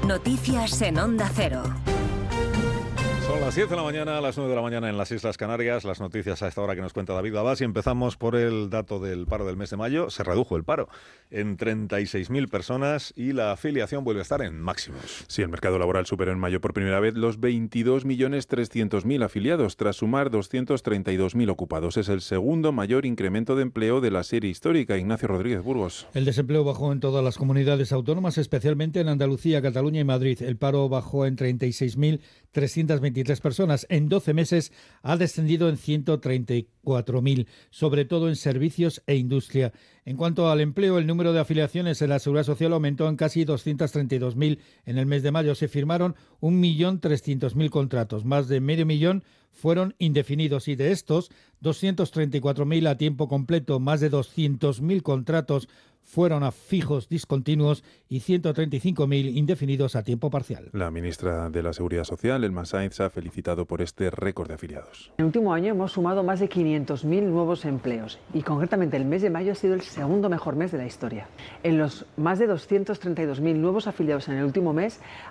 Noticias en Onda Cero. Son las 10 de la mañana, las 9 de la mañana en las Islas Canarias. Las noticias a esta hora que nos cuenta David Abás. Y empezamos por el dato del paro del mes de mayo. Se redujo el paro en 36.000 personas y la afiliación vuelve a estar en máximos. Sí, el mercado laboral superó en mayo por primera vez los 22.300.000 afiliados, tras sumar 232.000 ocupados. Es el segundo mayor incremento de empleo de la serie histórica. Ignacio Rodríguez Burgos. El desempleo bajó en todas las comunidades autónomas, especialmente en Andalucía, Cataluña y Madrid. El paro bajó en 36.323 personas. En 12 meses ha descendido en 134.000, sobre todo en servicios e industria. En cuanto al empleo, el número de afiliaciones en la Seguridad Social aumentó en casi 232.000. En el mes de mayo se firmaron 1.300.000 contratos. Más de medio millón fueron indefinidos y de estos, 234.000 a tiempo completo. Más de 200.000 contratos fueron a fijos discontinuos y 135.000 indefinidos a tiempo parcial. La ministra de la Seguridad Social, Elma Sáenz, ha felicitado por este récord de afiliados. En el último año hemos sumado más de 500.000 nuevos empleos y concretamente el mes de mayo ha sido el segundo mejor mes de la historia. En los más de 232.000 nuevos afiliados en el último mes